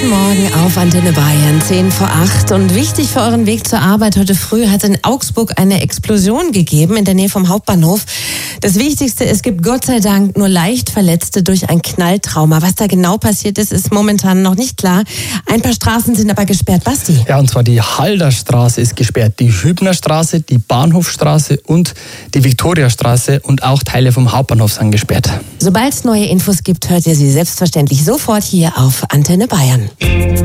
Guten Morgen auf Antenne Bayern, 7:10. Und wichtig für euren Weg zur Arbeit heute früh hat es in Augsburg eine Explosion gegeben in der Nähe vom Hauptbahnhof. Das Wichtigste, es gibt Gott sei Dank nur leicht Verletzte durch ein Knalltrauma. Was da genau passiert ist, ist momentan noch nicht klar. Ein paar Straßen sind aber gesperrt. Basti? Ja, und zwar die Halderstraße ist gesperrt, die Hübnerstraße, die Bahnhofstraße und die Viktoriastraße und auch Teile vom Hauptbahnhof sind gesperrt. Sobald es neue Infos gibt, hört ihr sie selbstverständlich sofort hier auf Antenne Bayern.